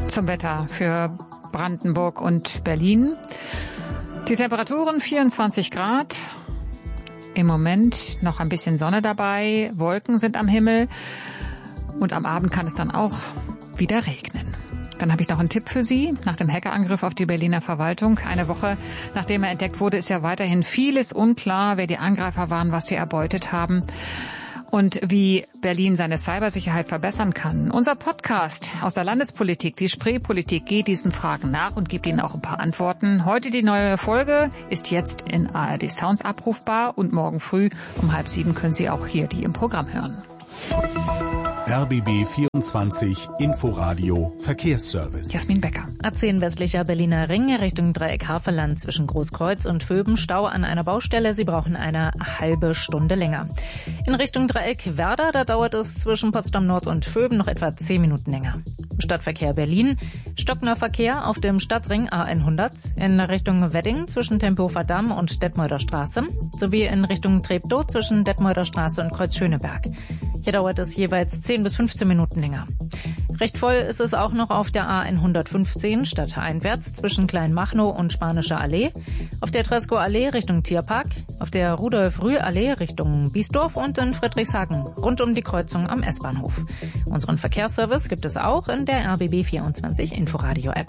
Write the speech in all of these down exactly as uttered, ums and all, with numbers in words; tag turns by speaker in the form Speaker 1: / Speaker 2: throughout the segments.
Speaker 1: Zum Wetter für Brandenburg und Berlin. Die Temperaturen vierundzwanzig Grad. Im Moment noch ein bisschen Sonne dabei. Wolken sind am Himmel. Und am Abend kann es dann auch wieder regnen. Dann habe ich noch einen Tipp für Sie. Nach dem Hackerangriff auf die Berliner Verwaltung, eine Woche nachdem er entdeckt wurde, ist ja weiterhin vieles unklar, wer die Angreifer waren, was sie erbeutet haben und wie Berlin seine Cybersicherheit verbessern kann. Unser Podcast aus der Landespolitik, die Spreepolitik, geht diesen Fragen nach und gibt Ihnen auch ein paar Antworten. Heute die neue Folge ist jetzt in A R D Sounds abrufbar und morgen früh um halb sieben können Sie auch hier die im Programm hören.
Speaker 2: R B B vierundzwanzig Inforadio Verkehrsservice.
Speaker 1: Jasmin Becker.
Speaker 3: A zehn westlicher Berliner Ring Richtung Dreieck Havelland zwischen Großkreuz und Vöben. Stau an einer Baustelle. Sie brauchen eine halbe Stunde länger. In Richtung Dreieck Werder, da dauert es zwischen Potsdam Nord und Vöben noch etwa zehn Minuten länger. Stadtverkehr Berlin. Stockner Verkehr auf dem Stadtring A hundert in Richtung Wedding zwischen Tempelhofer Damm und Detmolder Straße sowie in Richtung Treptow zwischen Detmolder Straße und Kreuz Schöneberg. Hier dauert es jeweils zehn bis fünfzehn Minuten länger. Recht voll ist es auch noch auf der A hundertfünfzehn stadteinwärts zwischen Kleinmachnow und Spanischer Allee, auf der Tresco-Allee Richtung Tierpark, auf der Rudolf-Rühr-Allee Richtung Biesdorf und in Friedrichshagen rund um die Kreuzung am S-Bahnhof. Unseren Verkehrsservice gibt es auch in der R B B vierundzwanzig Inforadio-App.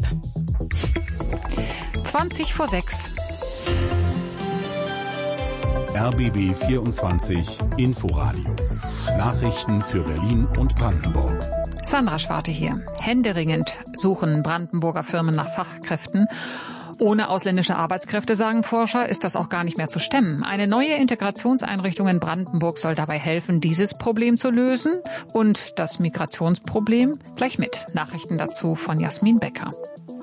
Speaker 1: zwanzig vor sechs.
Speaker 2: R B B vierundzwanzig Inforadio. Nachrichten für Berlin und Brandenburg.
Speaker 1: Sandra Schwarte hier. Händeringend suchen Brandenburger Firmen nach Fachkräften. Ohne ausländische Arbeitskräfte, sagen Forscher, ist das auch gar nicht mehr zu stemmen. Eine neue Integrationseinrichtung in Brandenburg soll dabei helfen, dieses Problem zu lösen und das Migrationsproblem gleich mit. Nachrichten dazu von Jasmin Becker.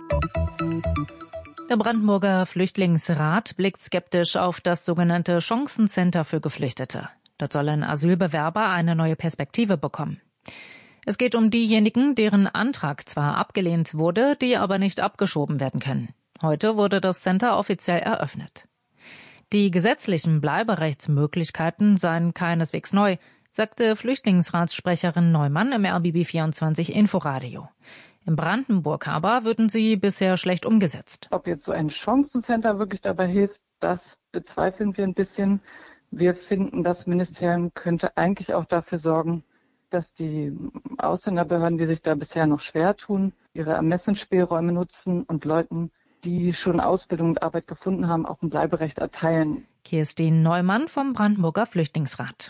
Speaker 3: Der Brandenburger Flüchtlingsrat blickt skeptisch auf das sogenannte Chancencenter für Geflüchtete. Dort sollen Asylbewerber eine neue Perspektive bekommen. Es geht um diejenigen, deren Antrag zwar abgelehnt wurde, die aber nicht abgeschoben werden können. Heute wurde das Center offiziell eröffnet. Die gesetzlichen Bleiberechtsmöglichkeiten seien keineswegs neu, sagte Flüchtlingsratssprecherin Neumann im R B B vierundzwanzig Inforadio. In Brandenburg aber würden sie bisher schlecht umgesetzt.
Speaker 4: Ob jetzt so ein Chancencenter wirklich dabei hilft, das bezweifeln wir ein bisschen. Wir finden, das Ministerium könnte eigentlich auch dafür sorgen, dass die Ausländerbehörden, die sich da bisher noch schwer tun, ihre Ermessensspielräume nutzen und Leuten, die schon Ausbildung und Arbeit gefunden haben, auch ein Bleiberecht erteilen.
Speaker 3: Kirstin Neumann vom Brandenburger Flüchtlingsrat.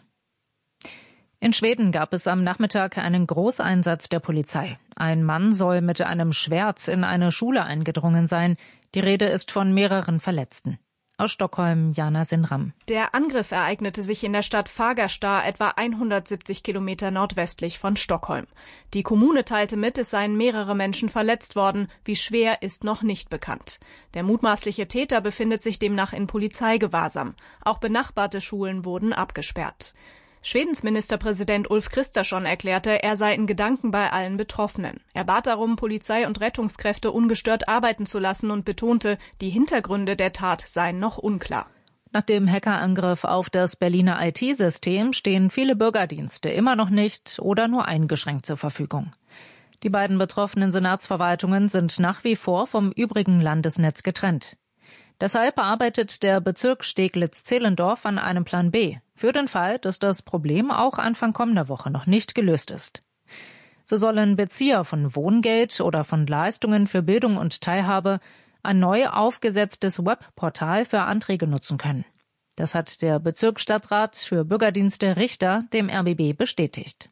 Speaker 3: In Schweden gab es am Nachmittag einen Großeinsatz der Polizei. Ein Mann soll mit einem Schwert in eine Schule eingedrungen sein. Die Rede ist von mehreren Verletzten. Aus Stockholm, Jana Sinram.
Speaker 5: Der Angriff ereignete sich in der Stadt Fagersta, etwa hundertsiebzig Kilometer nordwestlich von Stockholm. Die Kommune teilte mit, es seien mehrere Menschen verletzt worden. Wie schwer, ist noch nicht bekannt. Der mutmaßliche Täter befindet sich demnach in Polizeigewahrsam. Auch benachbarte Schulen wurden abgesperrt. Schwedens Ministerpräsident Ulf Kristersson erklärte, er sei in Gedanken bei allen Betroffenen. Er bat darum, Polizei und Rettungskräfte ungestört arbeiten zu lassen und betonte, die Hintergründe der Tat seien noch unklar.
Speaker 3: Nach dem Hackerangriff auf das Berliner I T-System stehen viele Bürgerdienste immer noch nicht oder nur eingeschränkt zur Verfügung. Die beiden betroffenen Senatsverwaltungen sind nach wie vor vom übrigen Landesnetz getrennt. Deshalb arbeitet der Bezirk Steglitz-Zehlendorf an einem Plan B, für den Fall, dass das Problem auch Anfang kommender Woche noch nicht gelöst ist. So sollen Bezieher von Wohngeld oder von Leistungen für Bildung und Teilhabe ein neu aufgesetztes Webportal für Anträge nutzen können. Das hat der Bezirksstadtrat für Bürgerdienste Richter dem R B B bestätigt.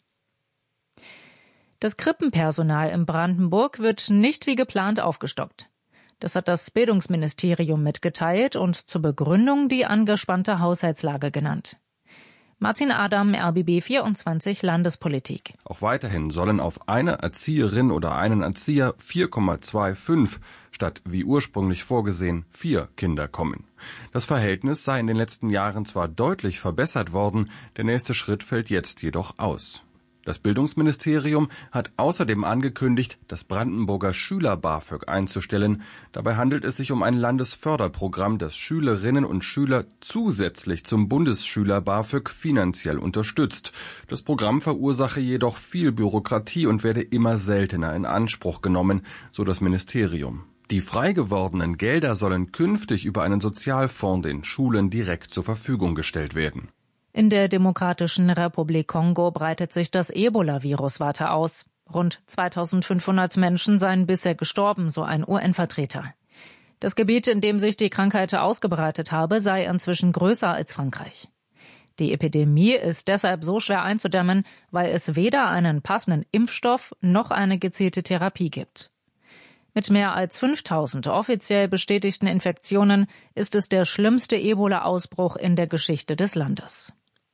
Speaker 3: Das Krippenpersonal in Brandenburg wird nicht wie geplant aufgestockt. Das hat das Bildungsministerium mitgeteilt und zur Begründung die angespannte Haushaltslage genannt. Martin Adam, R B B vierundzwanzig Landespolitik.
Speaker 6: Auch weiterhin sollen auf eine Erzieherin oder einen Erzieher vier Komma fünfundzwanzig statt wie ursprünglich vorgesehen vier Kinder kommen. Das Verhältnis sei in den letzten Jahren zwar deutlich verbessert worden, der nächste Schritt fällt jetzt jedoch aus. Das Bildungsministerium hat außerdem angekündigt, das Brandenburger Schüler-BAföG einzustellen. Dabei handelt es sich um ein Landesförderprogramm, das Schülerinnen und Schüler zusätzlich zum Bundesschüler-BAföG finanziell unterstützt. Das Programm verursache jedoch viel Bürokratie und werde immer seltener in Anspruch genommen, so das Ministerium. Die frei gewordenen Gelder sollen künftig über einen Sozialfonds den Schulen direkt zur Verfügung gestellt werden.
Speaker 3: In der Demokratischen Republik Kongo breitet sich das Ebola-Virus weiter aus. Rund zweitausendfünfhundert Menschen seien bisher gestorben, so ein U N-Vertreter. Das Gebiet, in dem sich die Krankheit ausgebreitet habe, sei inzwischen größer als Frankreich. Die Epidemie ist deshalb so schwer einzudämmen, weil es weder einen passenden Impfstoff noch eine gezielte Therapie gibt. Mit mehr als fünftausend offiziell bestätigten Infektionen ist es der schlimmste Ebola-Ausbruch in der Geschichte des Landes.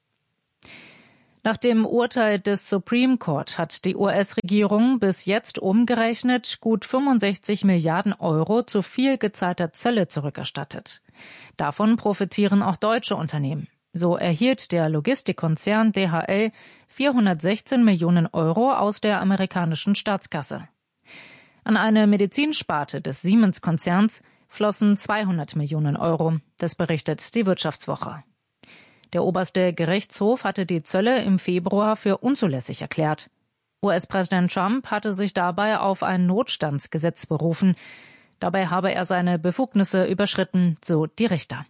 Speaker 3: Nach dem Urteil des Supreme Court hat die U S-Regierung bis jetzt umgerechnet gut fünfundsechzig Milliarden Euro zu viel gezahlter Zölle zurückerstattet. Davon profitieren auch deutsche Unternehmen. So erhielt der Logistikkonzern D H L vierhundertsechzehn Millionen Euro aus der amerikanischen Staatskasse. An eine Medizinsparte des Siemens-Konzerns flossen zweihundert Millionen Euro, das berichtet die Wirtschaftswoche. Der oberste Gerichtshof hatte die Zölle im Februar für unzulässig erklärt. U S-Präsident Trump hatte sich dabei auf ein Notstandsgesetz berufen. Dabei habe er seine Befugnisse überschritten, so die Richter.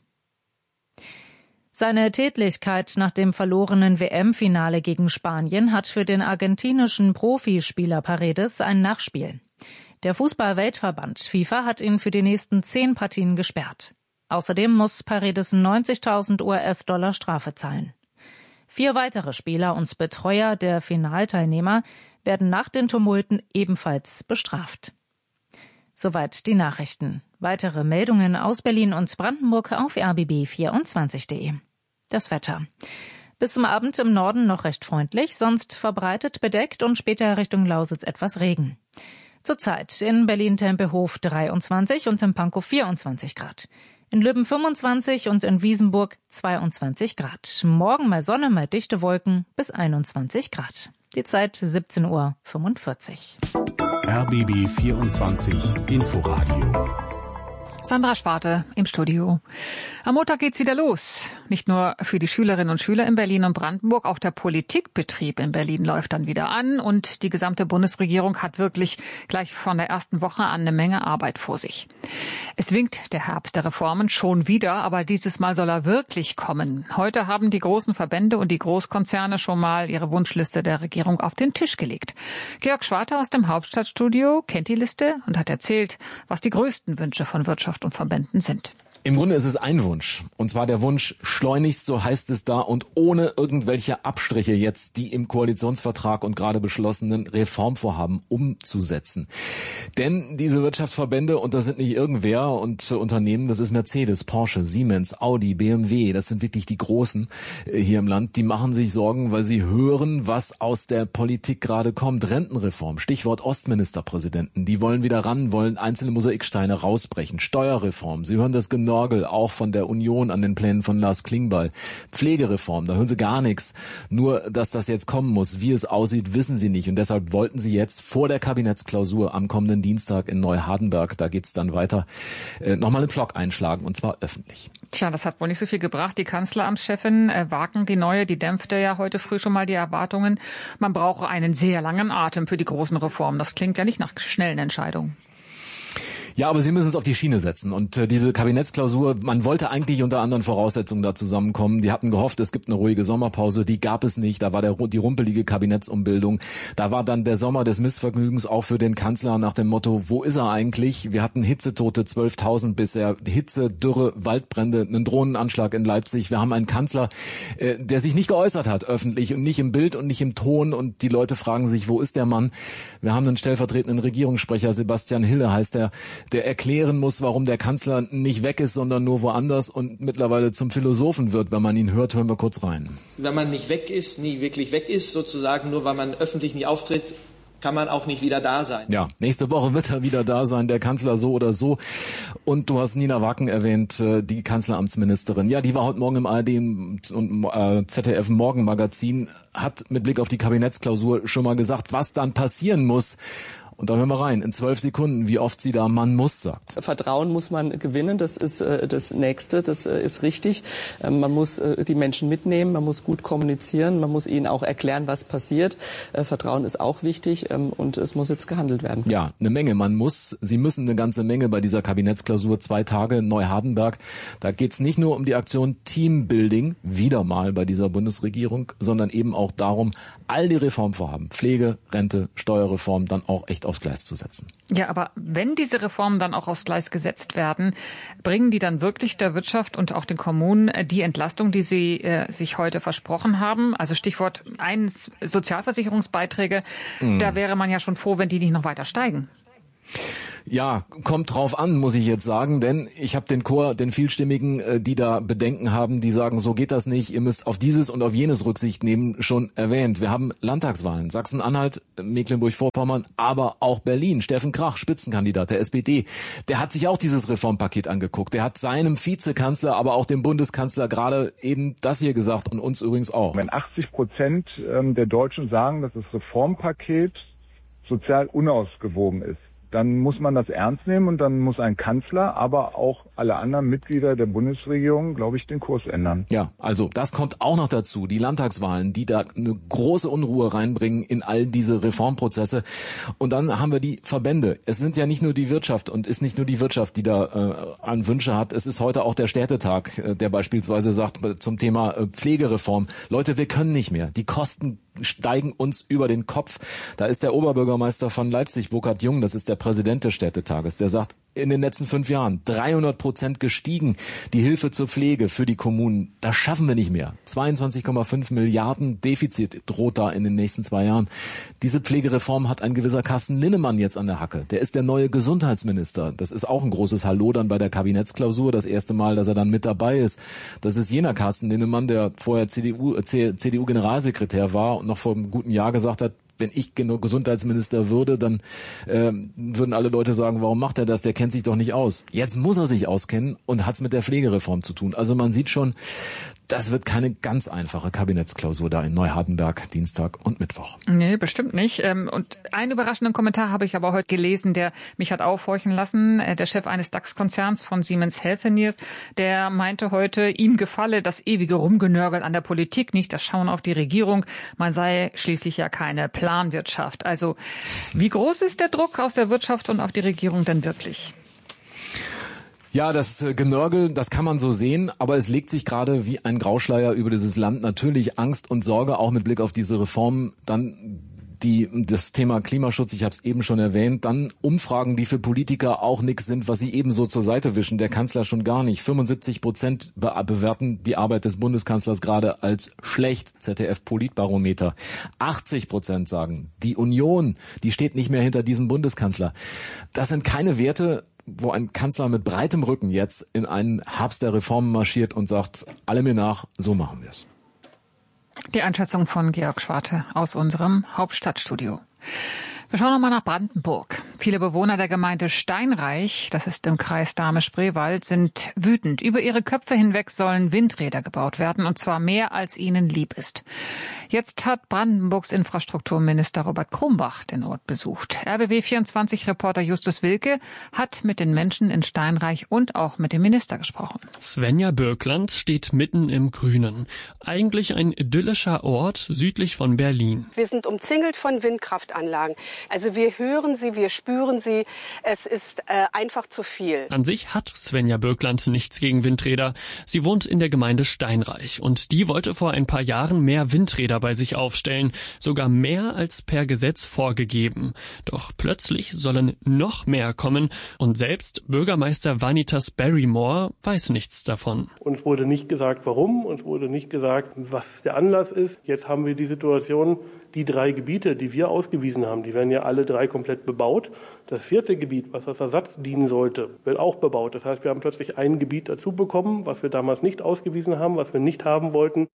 Speaker 3: Seine Tätlichkeit nach dem verlorenen W M-Finale gegen Spanien hat für den argentinischen Profispieler Paredes ein Nachspiel. Der Fußball-Weltverband FIFA hat ihn für die nächsten zehn Partien gesperrt. Außerdem muss Paredes neunzigtausend U S-Dollar Strafe zahlen. Vier weitere Spieler und Betreuer der Finalteilnehmer werden nach den Tumulten ebenfalls bestraft. Soweit die Nachrichten. Weitere Meldungen aus Berlin und Brandenburg auf r b b vierundzwanzig punkt de. Das Wetter. Bis zum Abend im Norden noch recht freundlich, sonst verbreitet bedeckt und später Richtung Lausitz etwas Regen. Zurzeit in Berlin-Tempelhof dreiundzwanzig und in Pankow vierundzwanzig Grad. In Lübben fünfundzwanzig und in Wiesenburg zweiundzwanzig Grad. Morgen mal Sonne, mal dichte Wolken bis einundzwanzig Grad. Die Zeit siebzehn Uhr fünfundvierzig.
Speaker 2: R B B vierundzwanzig Inforadio.
Speaker 1: Sandra Schwarte im Studio. Am Montag geht's wieder los. Nicht nur für die Schülerinnen und Schüler in Berlin und Brandenburg, auch der Politikbetrieb in Berlin läuft dann wieder an und die gesamte Bundesregierung hat wirklich gleich von der ersten Woche an eine Menge Arbeit vor sich. Es winkt der Herbst der Reformen schon wieder, aber dieses Mal soll er wirklich kommen. Heute haben die großen Verbände und die Großkonzerne schon mal ihre Wunschliste der Regierung auf den Tisch gelegt. Georg Schwarte aus dem Hauptstadtstudio kennt die Liste und hat erzählt, was die größten Wünsche von Wirtschaft und Verbänden sind.
Speaker 7: Im Grunde ist es ein Wunsch, und zwar der Wunsch, schleunigst, so heißt es da, und ohne irgendwelche Abstriche jetzt die im Koalitionsvertrag und gerade beschlossenen Reformvorhaben umzusetzen. Denn diese Wirtschaftsverbände, und das sind nicht irgendwer und Unternehmen, das ist Mercedes, Porsche, Siemens, Audi, B M W, das sind wirklich die Großen hier im Land, die machen sich Sorgen, weil sie hören, was aus der Politik gerade kommt. Rentenreform, Stichwort Ostministerpräsidenten, die wollen wieder ran, wollen einzelne Mosaiksteine rausbrechen. Steuerreform, Sie hören das genau. Norgel, auch von der Union an den Plänen von Lars Klingbeil. Pflegereform, da hören Sie gar nichts. Nur, dass das jetzt kommen muss, wie es aussieht, wissen Sie nicht. Und deshalb wollten Sie jetzt vor der Kabinettsklausur am kommenden Dienstag in Neuhardenberg, da geht's dann weiter, äh, nochmal einen Pflock einschlagen, und zwar öffentlich.
Speaker 1: Tja, das hat wohl nicht so viel gebracht. Die Kanzleramtschefin äh, Wagen, die neue, die dämpfte ja heute früh schon mal die Erwartungen. Man brauche einen sehr langen Atem für die großen Reformen. Das klingt ja nicht nach schnellen Entscheidungen.
Speaker 7: Ja, aber Sie müssen es auf die Schiene setzen. Und äh, diese Kabinettsklausur, man wollte eigentlich unter anderen Voraussetzungen da zusammenkommen. Die hatten gehofft, es gibt eine ruhige Sommerpause. Die gab es nicht. Da war der, die rumpelige Kabinettsumbildung. Da war dann der Sommer des Missvergnügens auch für den Kanzler nach dem Motto, wo ist er eigentlich? Wir hatten Hitzetote, zwölftausend bisher. Hitze, Dürre, Waldbrände, einen Drohnenanschlag in Leipzig. Wir haben einen Kanzler, äh, der sich nicht geäußert hat öffentlich und nicht im Bild und nicht im Ton. Und die Leute fragen sich, wo ist der Mann? Wir haben einen stellvertretenden Regierungssprecher, Sebastian Hille heißt er, der erklären muss, warum der Kanzler nicht weg ist, sondern nur woanders und mittlerweile zum Philosophen wird, wenn man ihn hört. Hören wir kurz rein.
Speaker 8: Wenn man nicht weg ist, nie wirklich weg ist, sozusagen nur weil man öffentlich nicht auftritt, kann man auch nicht wieder da sein.
Speaker 7: Ja, nächste Woche wird er wieder da sein, der Kanzler so oder so. Und du hast Nina Wacken erwähnt, die Kanzleramtsministerin. Ja, die war heute Morgen im A R D und äh, Z D F Morgenmagazin, hat mit Blick auf die Kabinettsklausur schon mal gesagt, was dann passieren muss. Und da hören wir rein, in zwölf Sekunden, wie oft sie da "man muss" sagt.
Speaker 9: Vertrauen muss man gewinnen, das ist äh, das Nächste, das äh, ist richtig. Ähm, man muss äh, die Menschen mitnehmen, man muss gut kommunizieren, man muss ihnen auch erklären, was passiert. Äh, Vertrauen ist auch wichtig ähm, und es muss jetzt gehandelt werden.
Speaker 7: Ja, eine Menge, man muss, sie müssen eine ganze Menge bei dieser Kabinettsklausur, zwei Tage in Neuhardenberg. Da geht's nicht nur um die Aktion Teambuilding, wieder mal bei dieser Bundesregierung, sondern eben auch darum, all die Reformvorhaben, Pflege, Rente, Steuerreform, dann auch echt aufs Gleis zu setzen.
Speaker 1: Ja, aber wenn diese Reformen dann auch aufs Gleis gesetzt werden, bringen die dann wirklich der Wirtschaft und auch den Kommunen die Entlastung, die sie äh, sich heute versprochen haben? Also Stichwort eins, Sozialversicherungsbeiträge, mhm. Da wäre man ja schon froh, wenn die nicht noch weiter steigen.
Speaker 7: Ja, kommt drauf an, muss ich jetzt sagen, denn ich habe den Chor, den Vielstimmigen, die da Bedenken haben, die sagen, so geht das nicht, ihr müsst auf dieses und auf jenes Rücksicht nehmen, schon erwähnt. Wir haben Landtagswahlen, Sachsen-Anhalt, Mecklenburg-Vorpommern, aber auch Berlin. Steffen Krach, Spitzenkandidat der S P D, der hat sich auch dieses Reformpaket angeguckt. Der hat seinem Vizekanzler, aber auch dem Bundeskanzler gerade eben das hier gesagt und uns übrigens auch.
Speaker 10: Wenn achtzig Prozent der Deutschen sagen, dass das Reformpaket sozial unausgewogen ist, dann muss man das ernst nehmen und dann muss ein Kanzler, aber auch alle anderen Mitglieder der Bundesregierung, glaube ich, den Kurs ändern.
Speaker 7: Ja, also das kommt auch noch dazu, die Landtagswahlen, die da eine große Unruhe reinbringen in all diese Reformprozesse. Und dann haben wir die Verbände. Es sind ja nicht nur die Wirtschaft und ist nicht nur die Wirtschaft, die da äh, an Wünsche hat. Es ist heute auch der Städtetag, äh, der beispielsweise sagt zum Thema äh, Pflegereform, Leute, wir können nicht mehr. Die Kosten steigen uns über den Kopf. Da ist der Oberbürgermeister von Leipzig, Burkhard Jung, das ist der Präsident des Städtetages, der sagt, in den letzten fünf Jahren dreihundert Prozent gestiegen, die Hilfe zur Pflege für die Kommunen. Das schaffen wir nicht mehr. zweiundzwanzig Komma fünf Milliarden Defizit droht da in den nächsten zwei Jahren. Diese Pflegereform hat ein gewisser Carsten Linnemann jetzt an der Hacke. Der ist der neue Gesundheitsminister. Das ist auch ein großes Hallo dann bei der Kabinettsklausur. Das erste Mal, dass er dann mit dabei ist. Das ist jener Carsten Linnemann, der vorher C D U, C D U-Generalsekretär war und noch vor einem guten Jahr gesagt hat, wenn ich Gesundheitsminister würde, dann äh, würden alle Leute sagen, warum macht er das? Der kennt sich doch nicht aus. Jetzt muss er sich auskennen und hat es mit der Pflegereform zu tun. Also man sieht schon, das wird keine ganz einfache Kabinettsklausur da in Neuhardenberg, Dienstag und Mittwoch.
Speaker 1: Nee, bestimmt nicht. Und einen überraschenden Kommentar habe ich aber heute gelesen, der mich hat aufhorchen lassen. Der Chef eines DAX-Konzerns von Siemens Healthineers, der meinte heute, ihm gefalle das ewige Rumgenörgel an der Politik, nicht das Schauen auf die Regierung. Man sei schließlich ja keine Planwirtschaft. Also wie groß ist der Druck aus der Wirtschaft und auf die Regierung denn wirklich?
Speaker 7: Ja, das Genörgel, das kann man so sehen, aber es legt sich gerade wie ein Grauschleier über dieses Land. Natürlich Angst und Sorge, auch mit Blick auf diese Reformen. Dann die das Thema Klimaschutz, ich habe es eben schon erwähnt. Dann Umfragen, die für Politiker auch nichts sind, was sie ebenso zur Seite wischen. Der Kanzler schon gar nicht. fünfundsiebzig Prozent be- bewerten die Arbeit des Bundeskanzlers gerade als schlecht. Z D F-Politbarometer. achtzig Prozent sagen, die Union, die steht nicht mehr hinter diesem Bundeskanzler. Das sind keine Werte, wo ein Kanzler mit breitem Rücken jetzt in einen Herbst der Reformen marschiert und sagt, alle mir nach, so machen wir es.
Speaker 1: Die Einschätzung von Georg Schwarte aus unserem Hauptstadtstudio. Wir schauen nochmal nach Brandenburg. Viele Bewohner der Gemeinde Steinreich, das ist im Kreis Dahme-Spreewald, sind wütend. Über ihre Köpfe hinweg sollen Windräder gebaut werden, und zwar mehr, als ihnen lieb ist. Jetzt hat Brandenburgs Infrastrukturminister Robert Krumbach den Ort besucht. R B B vierundzwanzig-Reporter Justus Wilke hat mit den Menschen in Steinreich und auch mit dem Minister gesprochen.
Speaker 11: Svenja Birkland steht mitten im Grünen. Eigentlich ein idyllischer Ort südlich von Berlin.
Speaker 12: Wir sind umzingelt von Windkraftanlagen. Also wir hören sie, wir spüren sie. Es ist äh, einfach zu viel.
Speaker 11: An sich hat Svenja Birkland nichts gegen Windräder. Sie wohnt in der Gemeinde Steinreich und die wollte vor ein paar Jahren mehr Windräder bei sich aufstellen. Sogar mehr als per Gesetz vorgegeben. Doch plötzlich sollen noch mehr kommen und selbst Bürgermeister Vanitas Barrymore weiß nichts davon.
Speaker 13: Uns wurde nicht gesagt, warum. Uns wurde nicht gesagt, was der Anlass ist. Jetzt haben wir die Situation, die drei Gebiete, die wir ausgewiesen haben, die werden ja alle drei komplett bebaut. Das vierte Gebiet, was als Ersatz dienen sollte, wird auch bebaut. Das heißt, wir haben plötzlich ein Gebiet dazu bekommen, was wir damals nicht ausgewiesen haben, was wir nicht haben wollten.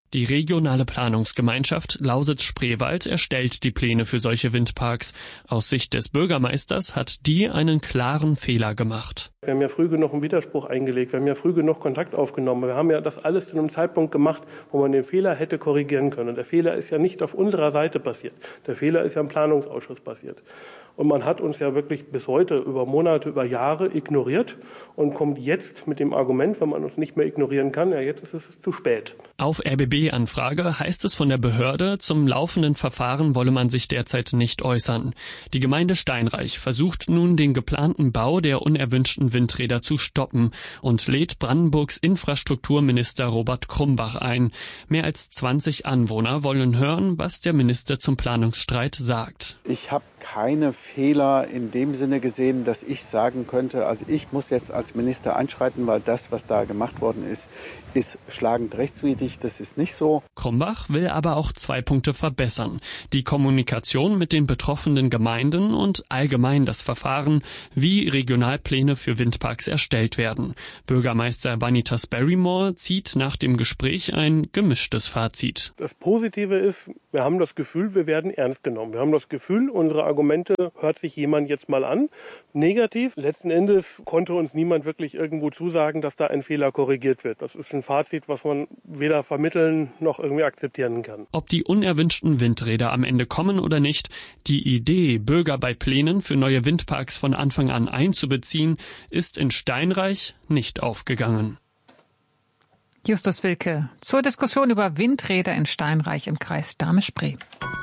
Speaker 11: Die regionale Planungsgemeinschaft Lausitz-Spreewald erstellt die Pläne für solche Windparks. Aus Sicht des Bürgermeisters hat die einen klaren Fehler gemacht.
Speaker 13: Wir haben ja früh genug einen Widerspruch eingelegt, wir haben ja früh genug Kontakt aufgenommen. Wir haben ja das alles zu einem Zeitpunkt gemacht, wo man den Fehler hätte korrigieren können. Und der Fehler ist ja nicht auf unserer Seite passiert. Der Fehler ist ja im Planungsausschuss passiert. Und man hat uns ja wirklich bis heute über Monate, über Jahre ignoriert und kommt jetzt mit dem Argument, wenn man uns nicht mehr ignorieren kann, ja, jetzt ist es zu spät.
Speaker 11: Auf R B B-Anfrage heißt es von der Behörde, zum laufenden Verfahren wolle man sich derzeit nicht äußern. Die Gemeinde Steinreich versucht nun, den geplanten Bau der unerwünschten Windräder zu stoppen und lädt Brandenburgs Infrastrukturminister Robert Krumbach ein. Mehr als zwanzig Anwohner wollen hören, was der Minister zum Planungsstreit sagt.
Speaker 8: Ich habe keine Fehler in dem Sinne gesehen, dass ich sagen könnte, also ich muss jetzt als Minister einschreiten, weil das, was da gemacht worden ist, ist schlagend rechtswidrig. Das ist nicht so.
Speaker 11: Krumbach will aber auch zwei Punkte verbessern. Die Kommunikation mit den betroffenen Gemeinden und allgemein das Verfahren, wie Regionalpläne für Windparks erstellt werden. Bürgermeister Vanitas Barrymore zieht nach dem Gespräch ein gemischtes Fazit.
Speaker 13: Das Positive ist, wir haben das Gefühl, wir werden ernst genommen. Wir haben das Gefühl, unsere Argumente hört sich jemand jetzt mal an. Negativ, letzten Endes konnte uns niemand wirklich irgendwo zusagen, dass da ein Fehler korrigiert wird. Das ist ein Fazit, was man weder vermitteln noch irgendwie akzeptieren kann.
Speaker 11: Ob die unerwünschten Windräder am Ende kommen oder nicht, die Idee, Bürger bei Plänen für neue Windparks von Anfang an einzubeziehen, ist in Steinreich nicht aufgegangen.
Speaker 1: Justus Wilke zur Diskussion über Windräder in Steinreich im Kreis Dahme-Spree.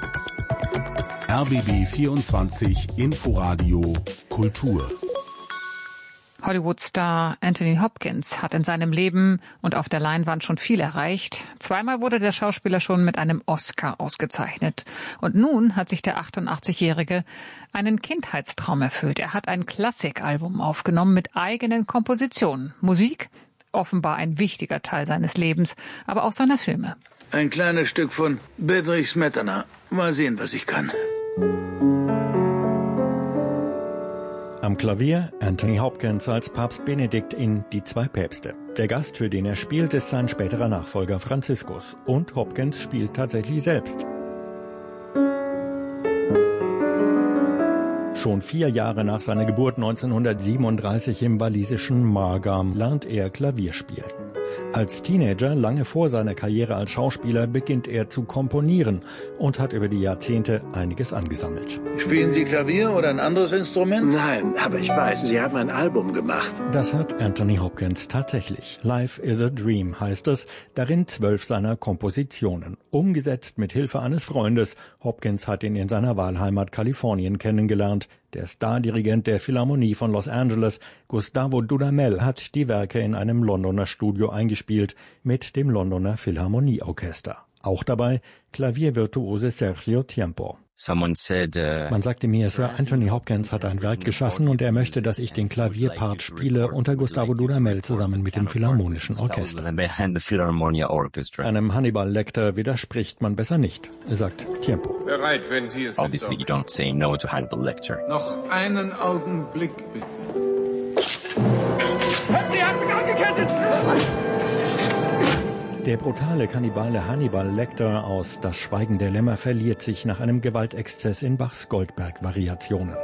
Speaker 2: R B B vierundzwanzig Inforadio Kultur.
Speaker 1: Hollywood-Star Anthony Hopkins hat in seinem Leben und auf der Leinwand schon viel erreicht. Zweimal wurde der Schauspieler schon mit einem Oscar ausgezeichnet. Und nun hat sich der achtundachtzigjährige einen Kindheitstraum erfüllt. Er hat ein Klassikalbum aufgenommen mit eigenen Kompositionen. Musik, offenbar ein wichtiger Teil seines Lebens, aber auch seiner Filme.
Speaker 14: Ein kleines Stück von Bedřich Smetana. Mal sehen, was ich kann.
Speaker 15: Am Klavier Anthony Hopkins als Papst Benedikt in Die zwei Päpste. Der Gast, für den er spielt, ist sein späterer Nachfolger Franziskus. Und Hopkins spielt tatsächlich selbst. Schon vier Jahre nach seiner Geburt neunzehnhundertsiebenunddreißig im walisischen Margam lernt er Klavier spielen. Als Teenager, lange vor seiner Karriere als Schauspieler, beginnt er zu komponieren und hat über die Jahrzehnte einiges angesammelt.
Speaker 14: Spielen Sie Klavier oder ein anderes Instrument? Nein, aber ich weiß, Sie haben ein Album gemacht.
Speaker 15: Das hat Anthony Hopkins tatsächlich. Life is a Dream heißt es, darin zwölf seiner Kompositionen. Umgesetzt mit Hilfe eines Freundes. Hopkins hat ihn in seiner Wahlheimat Kalifornien kennengelernt. Der Stardirigent der Philharmonie von Los Angeles, Gustavo Dudamel, hat die Werke in einem Londoner Studio eingespielt mit dem Londoner Philharmonieorchester. Auch dabei Klaviervirtuose Sergio Tiempo.
Speaker 16: Someone said, uh,
Speaker 15: Man sagte mir, Sir Anthony Hopkins hat ein Werk geschaffen und er möchte, dass ich den Klavierpart spiele unter Gustavo Dudamel zusammen mit dem Philharmonischen Orchester. Einem Hannibal Lecter widerspricht man besser nicht, sagt Tiempo.
Speaker 17: Bereit, wenn Sie es
Speaker 16: Obviously you don't say no to Hannibal Lecter.
Speaker 17: Noch einen Augenblick, bitte.
Speaker 14: Sie hat mich angekettet!
Speaker 15: Der brutale Kannibale Hannibal Lecter aus Das Schweigen der Lämmer verliert sich nach einem Gewaltexzess in Bachs Goldberg-Variationen.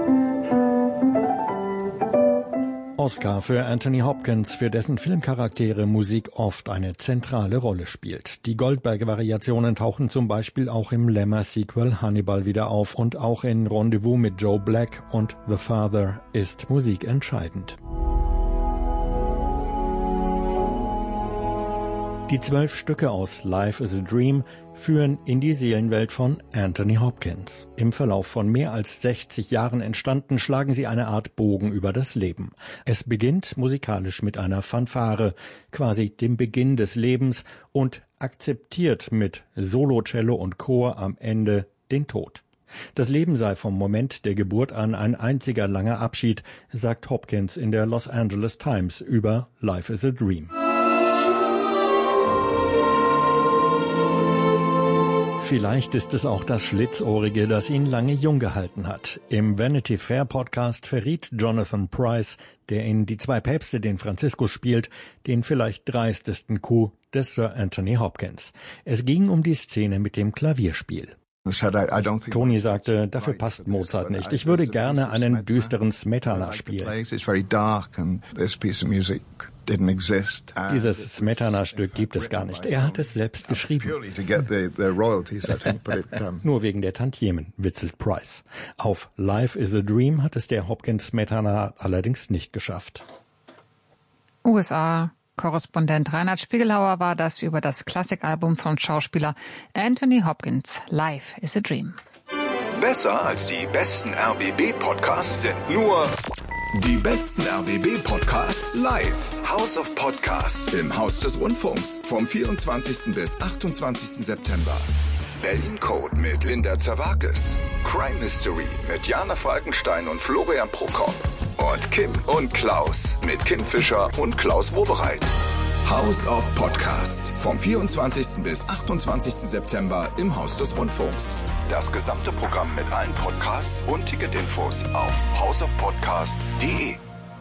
Speaker 15: Oscar für Anthony Hopkins, für dessen Filmcharaktere Musik oft eine zentrale Rolle spielt. Die Goldberg-Variationen tauchen zum Beispiel auch im Lämmer-Sequel Hannibal wieder auf und auch in Rendezvous mit Joe Black und The Father ist Musik entscheidend. Die zwölf Stücke aus Life is a Dream führen in die Seelenwelt von Anthony Hopkins. Im Verlauf von mehr als sechzig Jahren entstanden, schlagen sie eine Art Bogen über das Leben. Es beginnt musikalisch mit einer Fanfare, quasi dem Beginn des Lebens, und akzeptiert mit Solo, Cello und Chor am Ende den Tod. Das Leben sei vom Moment der Geburt an ein einziger langer Abschied, sagt Hopkins in der Los Angeles Times über Life is a Dream. Vielleicht ist es auch das Schlitzohrige, das ihn lange jung gehalten hat. Im Vanity Fair Podcast verriet Jonathan Pryce, der in Die zwei Päpste den Franziskus spielt, den vielleicht dreistesten Coup des Sir Anthony Hopkins. Es ging um die Szene mit dem Klavierspiel. Tony sagte, dafür passt Mozart nicht. Ich würde gerne einen düsteren Smetana spielen. Dieses Smetana-Stück gibt es gar nicht. Er hat es selbst geschrieben. Nur wegen der Tantiemen, witzelt Price. Auf Life is a Dream hat es der Hopkins-Smetana allerdings nicht geschafft.
Speaker 1: U S A-Korrespondent Reinhard Spiegelhauer war das über das Klassikalbum von Schauspieler Anthony Hopkins, Life is a Dream.
Speaker 18: Besser als die besten R B B-Podcasts sind nur die besten R B B-Podcasts live. House of Podcasts im Haus des Rundfunks vom vierundzwanzigsten bis achtundzwanzigsten September. Berlin Code mit Linda Zerwakis. Crime History mit Jana Falkenstein und Florian Prokop. Und Kim und Klaus mit Kim Fischer und Klaus Wobereit. House of Podcasts vom vierundzwanzigsten bis achtundzwanzigsten September im Haus des Rundfunks. Das gesamte Programm mit allen Podcasts und Ticketinfos auf house of podcast punkt de.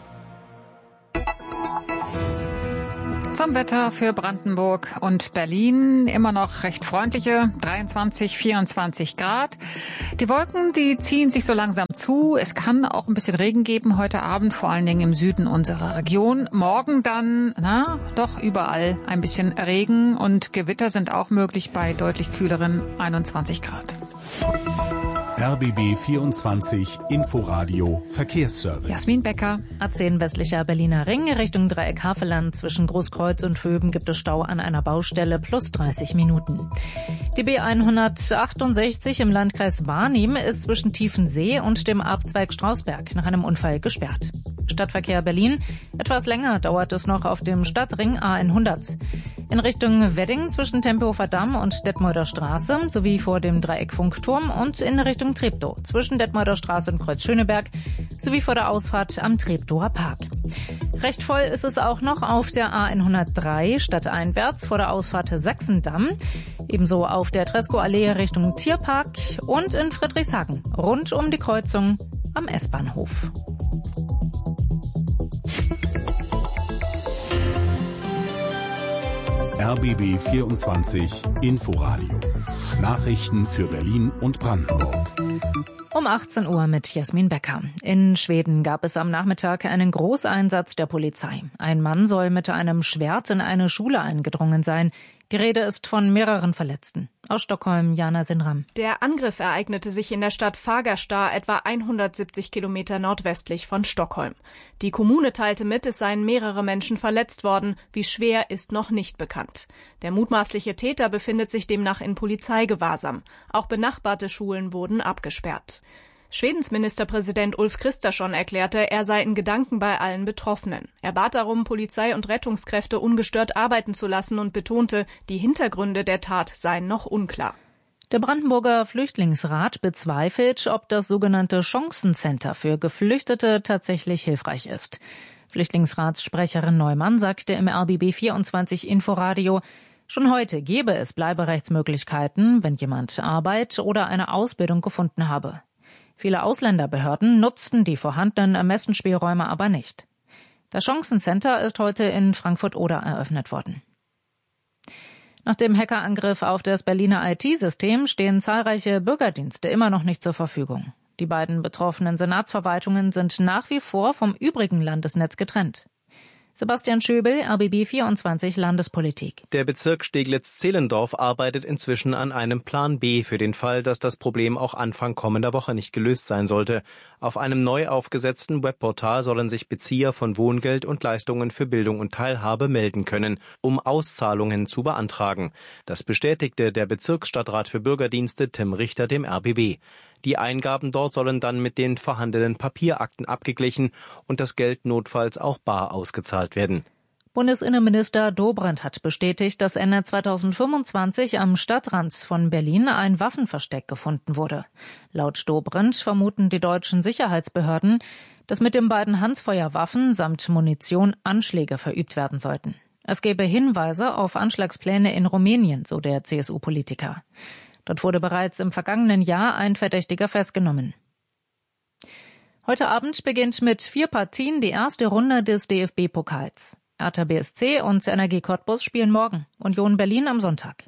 Speaker 1: Zum Wetter für Brandenburg und Berlin. Immer noch recht freundliche dreiundzwanzig, vierundzwanzig Grad. Die Wolken, die ziehen sich so langsam zu. Es kann auch ein bisschen Regen geben heute Abend, vor allen Dingen im Süden unserer Region. Morgen dann, na, doch überall ein bisschen Regen und Gewitter sind auch möglich bei deutlich kühleren einundzwanzig Grad.
Speaker 2: R B B vierundzwanzig Inforadio Verkehrsservice.
Speaker 1: Jasmin Becker.
Speaker 3: A zehn westlicher Berliner Ring Richtung Dreieck Havelland. Zwischen Großkreuz und Vöben gibt es Stau an einer Baustelle plus dreißig Minuten. Die B hundertachtundsechzig im Landkreis Barnim ist zwischen Tiefensee und dem Abzweig Strausberg nach einem Unfall gesperrt. Stadtverkehr Berlin. Etwas länger dauert es noch auf dem Stadtring A hundert. In Richtung Wedding zwischen Tempelhofer Damm und Detmolder Straße sowie vor dem Dreieck Funkturm und in Richtung Treptow zwischen Detmolder Straße und Kreuz Schöneberg sowie vor der Ausfahrt am Treptower Park. Recht voll ist es auch noch auf der A hundertdrei stadteinwärts vor der Ausfahrt Sachsendamm, ebenso auf der Tresco-Allee Richtung Tierpark und in Friedrichshagen rund um die Kreuzung am S-Bahnhof.
Speaker 2: R B B vierundzwanzig Inforadio. Nachrichten für Berlin und Brandenburg.
Speaker 3: Um achtzehn Uhr mit Jasmin Becker. In Schweden gab es am Nachmittag einen Großeinsatz der Polizei. Ein Mann soll mit einem Schwert in eine Schule eingedrungen sein. Die Rede ist von mehreren Verletzten. Aus Stockholm, Jana Sinram.
Speaker 5: Der Angriff ereignete sich in der Stadt Fagersta, etwa hundertsiebzig Kilometer nordwestlich von Stockholm. Die Kommune teilte mit, es seien mehrere Menschen verletzt worden. Wie schwer, ist noch nicht bekannt. Der mutmaßliche Täter befindet sich demnach in Polizeigewahrsam. Auch benachbarte Schulen wurden abgesperrt. Schwedens Ministerpräsident Ulf Kristersson erklärte, er sei in Gedanken bei allen Betroffenen. Er bat darum, Polizei und Rettungskräfte ungestört arbeiten zu lassen und betonte, die Hintergründe der Tat seien noch unklar.
Speaker 3: Der Brandenburger Flüchtlingsrat bezweifelt, ob das sogenannte Chancencenter für Geflüchtete tatsächlich hilfreich ist. Flüchtlingsratssprecherin Neumann sagte im R B B vierundzwanzig Inforadio, schon heute gebe es Bleiberechtsmöglichkeiten, wenn jemand Arbeit oder eine Ausbildung gefunden habe. Viele Ausländerbehörden nutzten die vorhandenen Ermessensspielräume aber nicht. Das Chancencenter ist heute in Frankfurt-Oder eröffnet worden. Nach dem Hackerangriff auf das Berliner I T-System stehen zahlreiche Bürgerdienste immer noch nicht zur Verfügung. Die beiden betroffenen Senatsverwaltungen sind nach wie vor vom übrigen Landesnetz getrennt. Sebastian Schöbel, R B B vierundzwanzig Landespolitik.
Speaker 19: Der Bezirk Steglitz-Zehlendorf arbeitet inzwischen an einem Plan B für den Fall, dass das Problem auch Anfang kommender Woche nicht gelöst sein sollte. Auf einem neu aufgesetzten Webportal sollen sich Bezieher von Wohngeld und Leistungen für Bildung und Teilhabe melden können, um Auszahlungen zu beantragen. Das bestätigte der Bezirksstadtrat für Bürgerdienste Tim Richter dem R B B. Die Eingaben dort sollen dann mit den vorhandenen Papierakten abgeglichen und das Geld notfalls auch bar ausgezahlt werden.
Speaker 3: Bundesinnenminister Dobrindt hat bestätigt, dass Ende zweitausendfünfundzwanzig am Stadtrand von Berlin ein Waffenversteck gefunden wurde. Laut Dobrindt vermuten die deutschen Sicherheitsbehörden, dass mit den beiden Handfeuerwaffen samt Munition Anschläge verübt werden sollten. Es gebe Hinweise auf Anschlagspläne in Rumänien, so der C S U-Politiker. Dort wurde bereits im vergangenen Jahr ein Verdächtiger festgenommen. Heute Abend beginnt mit vier Partien die erste Runde des D F B-Pokals. Hertha B S C und Energie Cottbus spielen morgen, Union Berlin am Sonntag.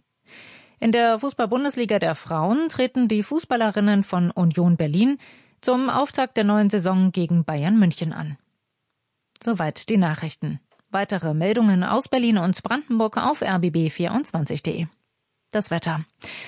Speaker 3: In der Fußball-Bundesliga der Frauen treten die Fußballerinnen von Union Berlin zum Auftakt der neuen Saison gegen Bayern München an. Soweit die Nachrichten. Weitere Meldungen aus Berlin und Brandenburg auf r b b vierundzwanzig punkt de. Das Wetter.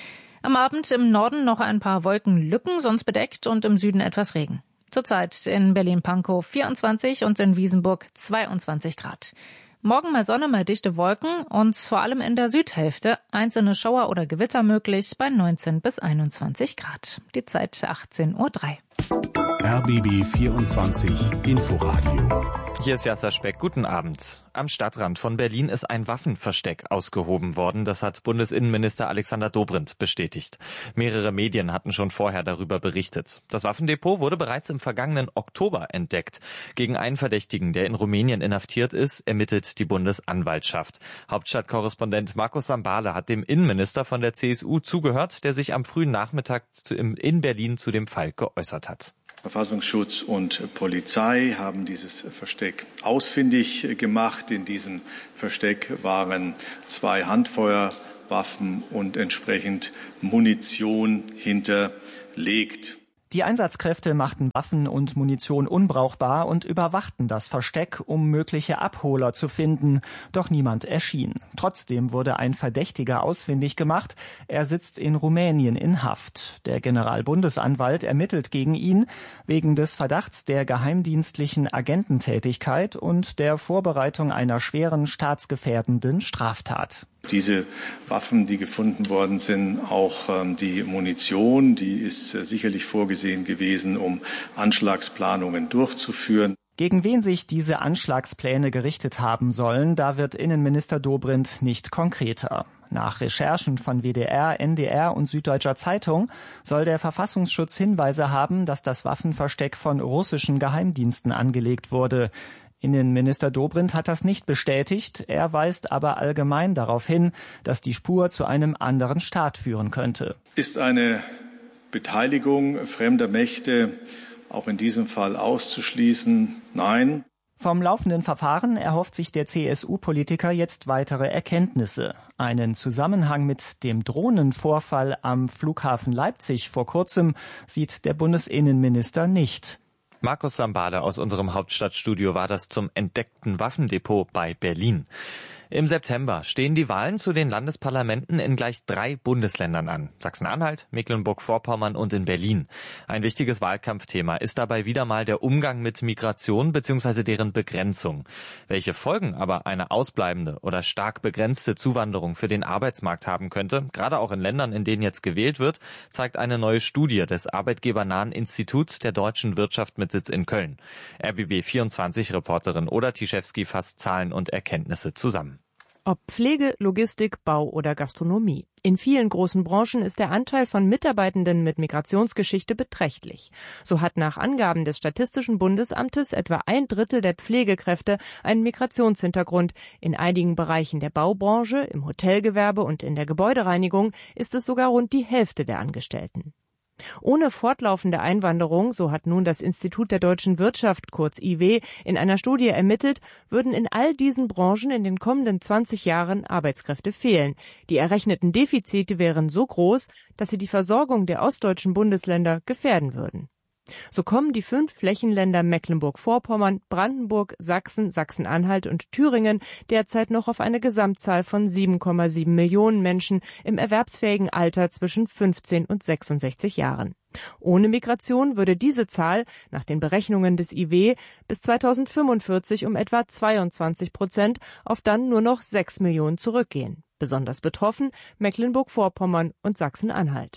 Speaker 3: Am Abend im Norden noch ein paar Wolkenlücken, sonst bedeckt und im Süden etwas Regen. Zurzeit in Berlin-Pankow vierundzwanzig und in Wiesenburg zweiundzwanzig Grad. Morgen mal Sonne, mal dichte Wolken und vor allem in der Südhälfte einzelne Schauer oder Gewitter möglich bei neunzehn bis einundzwanzig Grad. Die Zeit achtzehn Uhr drei.
Speaker 2: R B B vierundzwanzig Inforadio.
Speaker 20: Hier ist Jasser Speck. Guten Abend. Am Stadtrand von Berlin ist ein Waffenversteck ausgehoben worden. Das hat Bundesinnenminister Alexander Dobrindt bestätigt. Mehrere Medien hatten schon vorher darüber berichtet. Das Waffendepot wurde bereits im vergangenen Oktober entdeckt. Gegen einen Verdächtigen, der in Rumänien inhaftiert ist, ermittelt die Bundesanwaltschaft. Hauptstadtkorrespondent Markus Sambale hat dem Innenminister von der C S U zugehört, der sich am frühen Nachmittag in Berlin zu dem Fall geäußert hat.
Speaker 21: Verfassungsschutz und Polizei haben dieses Versteck ausfindig gemacht. In diesem Versteck waren zwei Handfeuerwaffen und entsprechend Munition hinterlegt.
Speaker 22: Die Einsatzkräfte machten Waffen und Munition unbrauchbar und überwachten das Versteck, um mögliche Abholer zu finden. Doch niemand erschien. Trotzdem wurde ein Verdächtiger ausfindig gemacht. Er sitzt in Rumänien in Haft. Der Generalbundesanwalt ermittelt gegen ihn wegen des Verdachts der geheimdienstlichen Agententätigkeit und der Vorbereitung einer schweren staatsgefährdenden Straftat.
Speaker 21: Diese Waffen, die gefunden worden sind, auch ähm, die Munition, die ist äh, sicherlich vorgesehen gewesen, um Anschlagsplanungen durchzuführen.
Speaker 22: Gegen wen sich diese Anschlagspläne gerichtet haben sollen, da wird Innenminister Dobrindt nicht konkreter. Nach Recherchen von W D R, N D R und Süddeutscher Zeitung soll der Verfassungsschutz Hinweise haben, dass das Waffenversteck von russischen Geheimdiensten angelegt wurde. Innenminister Dobrindt hat das nicht bestätigt, er weist aber allgemein darauf hin, dass die Spur zu einem anderen Staat führen könnte.
Speaker 21: Ist eine Beteiligung fremder Mächte auch in diesem Fall auszuschließen? Nein.
Speaker 22: Vom laufenden Verfahren erhofft sich der C S U-Politiker jetzt weitere Erkenntnisse. Einen Zusammenhang mit dem Drohnenvorfall am Flughafen Leipzig vor kurzem sieht der Bundesinnenminister nicht.
Speaker 20: Markus Sambale aus unserem Hauptstadtstudio war das zum entdeckten Waffendepot bei Berlin. Im September stehen die Wahlen zu den Landesparlamenten in gleich drei Bundesländern an. Sachsen-Anhalt, Mecklenburg-Vorpommern und in Berlin. Ein wichtiges Wahlkampfthema ist dabei wieder mal der Umgang mit Migration bzw. deren Begrenzung. Welche Folgen aber eine ausbleibende oder stark begrenzte Zuwanderung für den Arbeitsmarkt haben könnte, gerade auch in Ländern, in denen jetzt gewählt wird, zeigt eine neue Studie des arbeitgebernahen Instituts der deutschen Wirtschaft mit Sitz in Köln. R B B vierundzwanzig-Reporterin Oda Tischewski fasst Zahlen und Erkenntnisse zusammen.
Speaker 23: Ob Pflege, Logistik, Bau oder Gastronomie. In vielen großen Branchen ist der Anteil von Mitarbeitenden mit Migrationsgeschichte beträchtlich. So hat nach Angaben des Statistischen Bundesamtes etwa ein Drittel der Pflegekräfte einen Migrationshintergrund. In einigen Bereichen der Baubranche, im Hotelgewerbe und in der Gebäudereinigung ist es sogar rund die Hälfte der Angestellten. Ohne fortlaufende Einwanderung, so hat nun das Institut der deutschen Wirtschaft, kurz I W, in einer Studie ermittelt, würden in all diesen Branchen in den kommenden zwanzig Jahren Arbeitskräfte fehlen. Die errechneten Defizite wären so groß, dass sie die Versorgung der ostdeutschen Bundesländer gefährden würden. So kommen die fünf Flächenländer Mecklenburg-Vorpommern, Brandenburg, Sachsen, Sachsen-Anhalt und Thüringen derzeit noch auf eine Gesamtzahl von sieben Komma sieben Millionen Menschen im erwerbsfähigen Alter zwischen fünfzehn und sechsundsechzig Jahren. Ohne Migration würde diese Zahl, nach den Berechnungen des I W, bis zweitausendfünfundvierzig um etwa zweiundzwanzig Prozent auf dann nur noch sechs Millionen zurückgehen. Besonders betroffen Mecklenburg-Vorpommern und Sachsen-Anhalt.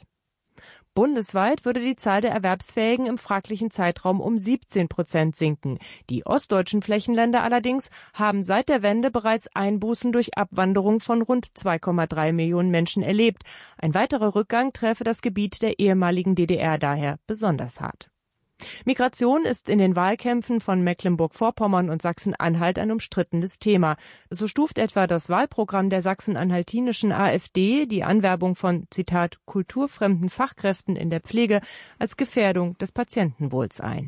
Speaker 23: Bundesweit würde die Zahl der Erwerbsfähigen im fraglichen Zeitraum um siebzehn Prozent sinken. Die ostdeutschen Flächenländer allerdings haben seit der Wende bereits Einbußen durch Abwanderung von rund zwei Komma drei Millionen Menschen erlebt. Ein weiterer Rückgang träfe das Gebiet der ehemaligen D D R daher besonders hart. Migration ist in den Wahlkämpfen von Mecklenburg-Vorpommern und Sachsen-Anhalt ein umstrittenes Thema. So stuft etwa das Wahlprogramm der sachsen-anhaltinischen AfD die Anwerbung von, Zitat, kulturfremden Fachkräften in der Pflege als Gefährdung des Patientenwohls ein.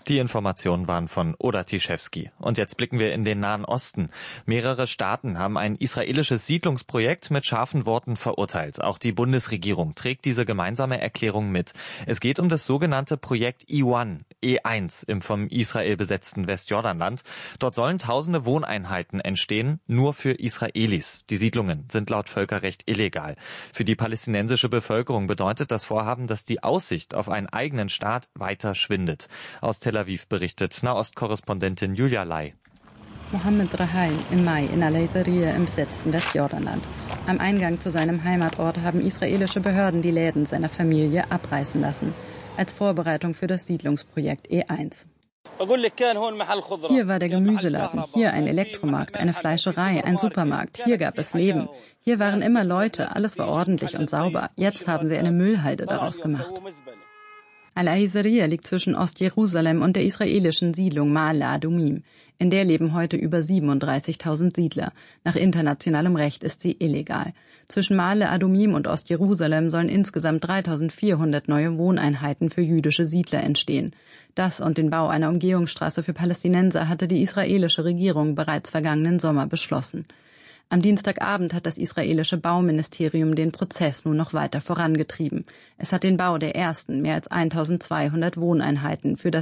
Speaker 20: Die Informationen waren von Oda Tiszewski. Und jetzt blicken wir in den Nahen Osten. Mehrere Staaten haben ein israelisches Siedlungsprojekt mit scharfen Worten verurteilt. Auch die Bundesregierung trägt diese gemeinsame Erklärung mit. Es geht um das sogenannte Projekt E eins, E eins im vom Israel besetzten Westjordanland. Dort sollen tausende Wohneinheiten entstehen, nur für Israelis. Die Siedlungen sind laut Völkerrecht illegal. Für die palästinensische Bevölkerung bedeutet das Vorhaben, dass die Aussicht auf einen eigenen Staat weiter schwindet. Aus Tel Aviv berichtet Nahostkorrespondentin Julia Lai.
Speaker 4: Mohammed Rahail im Mai in Al-Aizariya im besetzten Westjordanland. Am Eingang zu seinem Heimatort haben israelische Behörden die Läden seiner Familie abreißen lassen, als Vorbereitung für das Siedlungsprojekt E eins. Hier war der Gemüseladen, hier ein Elektromarkt, eine Fleischerei, ein Supermarkt, hier gab es Leben. Hier waren immer Leute, alles war ordentlich und sauber. Jetzt haben sie eine Müllhalde daraus gemacht. Al-Aizariya liegt zwischen Ostjerusalem und der israelischen Siedlung Ma'ale Adumim. In der leben heute über siebenunddreißigtausend Siedler. Nach internationalem Recht ist sie illegal. Zwischen Ma'ale Adumim und Ostjerusalem sollen insgesamt dreitausendvierhundert neue Wohneinheiten für jüdische Siedler entstehen. Das und den Bau einer Umgehungsstraße für Palästinenser hatte die israelische Regierung bereits vergangenen Sommer beschlossen. Am Dienstagabend hat das israelische Bauministerium den Prozess nun noch weiter vorangetrieben. Es hat den Bau der ersten mehr als eintausendzweihundert Wohneinheiten für das